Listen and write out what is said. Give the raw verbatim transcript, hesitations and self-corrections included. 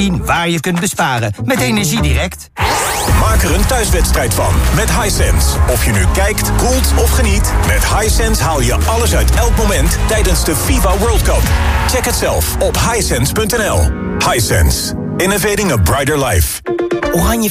zien waar je kunt besparen met Energiedirect. Maak er een thuiswedstrijd van met Hisense. Of je nu kijkt, koelt of geniet, met Hisense haal je alles uit elk moment tijdens de FIFA World Cup. Check het zelf op hisense punt n l. Hisense. Innovating a brighter life. Oranje